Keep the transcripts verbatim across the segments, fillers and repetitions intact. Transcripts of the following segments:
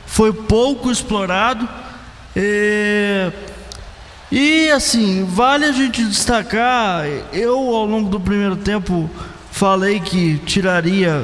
foi pouco explorado. É, e assim, vale a gente destacar, eu ao longo do primeiro tempo falei que tiraria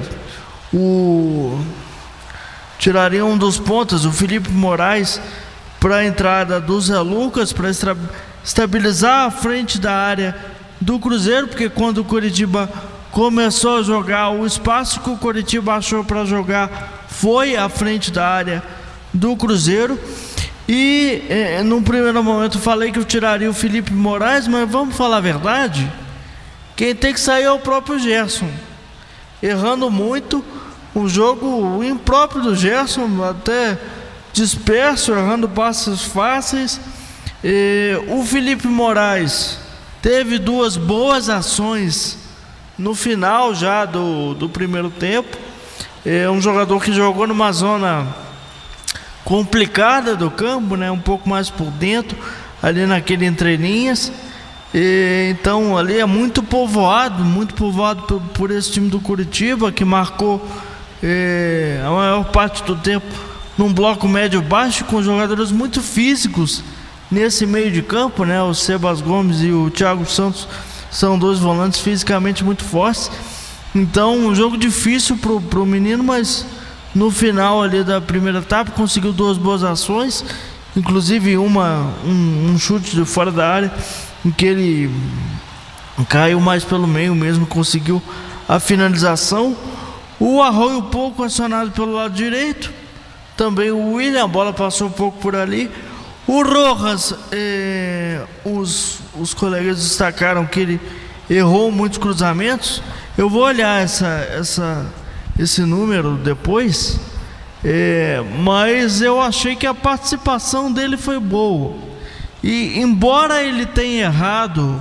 o tiraria um dos pontas, o Felipe Moraes, para a entrada do Zé Lucas, para estabilizar a frente da área do Cruzeiro, porque quando o Coritiba começou a jogar, o espaço que o Coritiba achou para jogar foi à frente da área do Cruzeiro. E eh, num primeiro momento falei que eu tiraria o Felipe Moraes, mas vamos falar a verdade, quem tem que sair é o próprio Gerson, errando muito, um jogo impróprio do Gerson, até disperso, errando passes fáceis. E o Felipe Moraes teve duas boas ações no final já do, do primeiro tempo. É um jogador que jogou numa zona complicada do campo, né? Um pouco mais por dentro, ali naquele entrelinhas. E, então ali é muito povoado, muito povoado por, por esse time do Coritiba, que marcou é, a maior parte do tempo num bloco médio-baixo, com jogadores muito físicos nesse meio de campo, né? O Sebas Gomes e o Thiago Santos são dois volantes fisicamente muito fortes. Então, um jogo difícil pro, pro menino, mas no final ali da primeira etapa conseguiu duas boas ações, inclusive uma, um, um chute de fora da área, em que ele caiu mais pelo meio mesmo, conseguiu a finalização. O Arroio pouco acionado pelo lado direito, também o William, a bola passou um pouco por ali. O Rojas, eh, os, os colegas destacaram que ele errou muitos cruzamentos. Eu vou olhar essa, essa, esse número depois, eh, mas eu achei que a participação dele foi boa. E embora ele tenha errado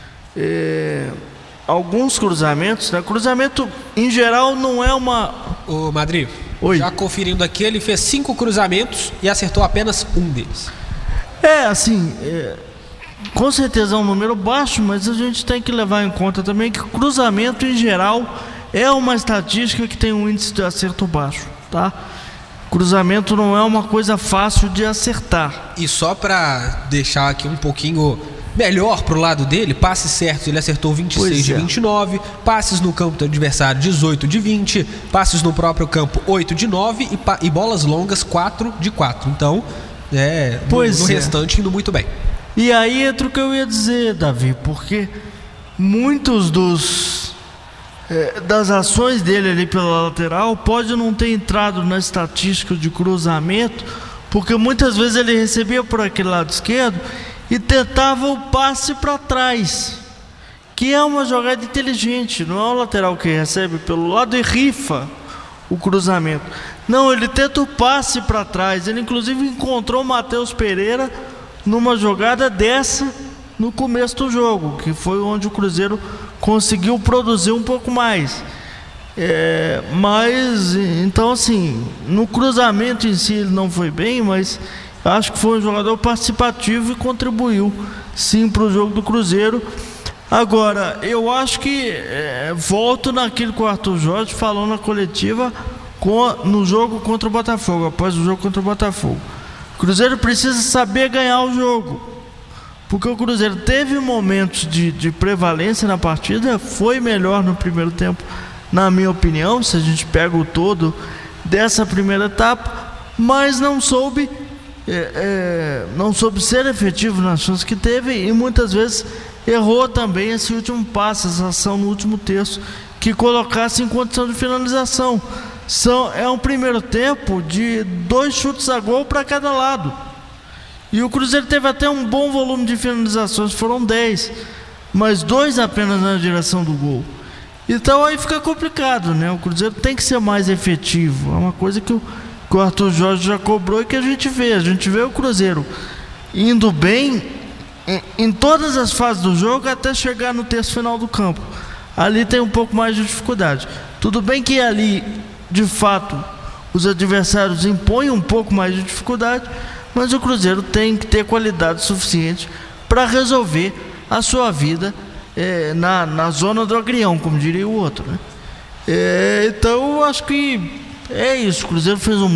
eh, alguns cruzamentos, né? Cruzamento em geral não é uma... Ô Madri, Oi. Já conferindo aqui, ele fez cinco cruzamentos e acertou apenas um deles. É, assim, é, com certeza é um número baixo, mas a gente tem que levar em conta também que cruzamento em geral é uma estatística que tem um índice de acerto baixo, tá? Cruzamento não é uma coisa fácil de acertar. E só para deixar aqui um pouquinho melhor pro lado dele, passes certos ele acertou vinte e seis de vinte e nove, passes no campo do adversário dezoito de vinte, passes no próprio campo oito de nove e, pa- e bolas longas quatro de quatro. Então, é, no, Pois no é. restante indo muito bem. E aí entra o que eu ia dizer, Davi, porque muitos dos é, das ações dele ali pela lateral pode não ter entrado na estatística de cruzamento, porque muitas vezes ele recebia por aquele lado esquerdo e tentava o passe para trás, que é uma jogada inteligente. Não é o lateral que recebe pelo lado e rifa o cruzamento. Não, ele tenta o passe para trás. Ele inclusive encontrou o Matheus Pereira numa jogada dessa no começo do jogo, que foi onde o Cruzeiro conseguiu produzir um pouco mais. É, mas então assim, no cruzamento em si ele não foi bem, mas acho que foi um jogador participativo e contribuiu sim para o jogo do Cruzeiro. Agora, eu acho que é, volto naquilo que o Arthur Jorge falou na coletiva com, no jogo contra o Botafogo, após o jogo contra o Botafogo. O Cruzeiro precisa saber ganhar o jogo, porque o Cruzeiro teve momentos de, de prevalência na partida, foi melhor no primeiro tempo, na minha opinião, se a gente pega o todo dessa primeira etapa, mas não soube É, é, não soube ser efetivo nas chances que teve e muitas vezes errou também esse último passe, essa ação no último terço que colocasse em condição de finalização. São, é um primeiro tempo de dois chutes a gol para cada lado, e o Cruzeiro teve até um bom volume de finalizações, foram dez, mas dois apenas na direção do gol. Então aí fica complicado, né? O Cruzeiro tem que ser mais efetivo, é uma coisa que o que o Arthur Jorge já cobrou e que a gente vê, a gente vê o Cruzeiro indo bem em, em todas as fases do jogo até chegar no terço final do campo. Ali tem um pouco mais de dificuldade. Tudo bem que ali, de fato, os adversários impõem um pouco mais de dificuldade, mas o Cruzeiro tem que ter qualidade suficiente para resolver a sua vida é, na, na zona do agrião, como diria o outro, né? É, então, eu acho que é isso. O Cruzeiro fez um